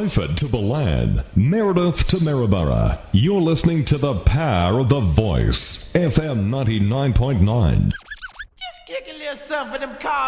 Beaufort to Balan, Meredith to Maryborough. You're listening to the power of the voice. FM 99.9. Just kick a little something for them cars.